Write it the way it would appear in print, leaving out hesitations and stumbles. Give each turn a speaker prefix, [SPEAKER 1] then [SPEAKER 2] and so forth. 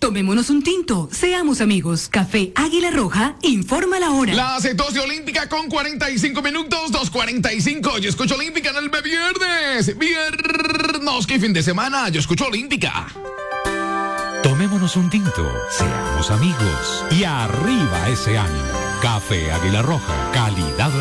[SPEAKER 1] Tomémonos un tinto, seamos amigos. Café Águila Roja, informa la hora.
[SPEAKER 2] Las 12 Olímpica con 45 minutos, 2:45. Yo escucho Olímpica en el viernes. Viernes, qué fin de semana. Yo escucho Olímpica.
[SPEAKER 3] Tomémonos un tinto, seamos amigos y arriba ese ánimo. Café Águila Roja, calidad